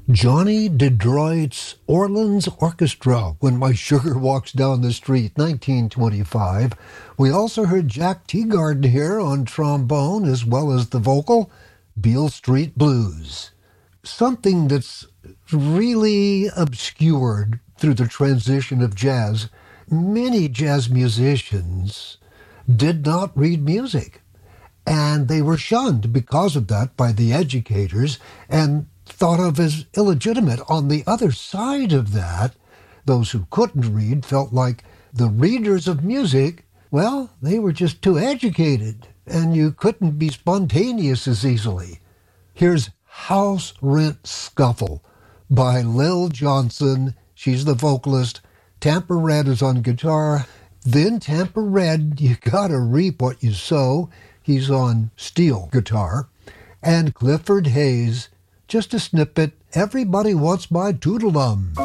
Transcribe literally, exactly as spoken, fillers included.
Johnny DeDroit's Orleans Orchestra, When My Sugar Walks Down the Street, nineteen twenty-five. We also heard Jack Teagarden here on trombone as well as the vocal, Beale Street Blues. Something that's really obscured through the transition of jazz. Many jazz musicians did not read music, and they were shunned because of that by the educators and thought of as illegitimate. On the other side of that, those who couldn't read felt like the readers of music, well, they were just too educated, and you couldn't be spontaneous as easily. Here's House Rent Scuffle by Lil Johnson. She's the vocalist. Tampa Red is on guitar. Then Tampa Red, you gotta reap what you sow. He's on steel guitar. And Clifford Hayes, just a snippet, Everybody Wants My Toodalum.